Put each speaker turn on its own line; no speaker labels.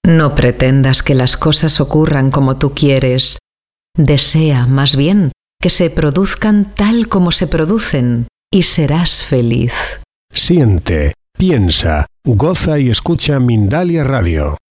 No pretendas que las cosas ocurran como tú quieres. Desea, más bien, que se produzcan tal como se producen, y serás feliz.
Siente, piensa, goza y escucha Mindalia Radio.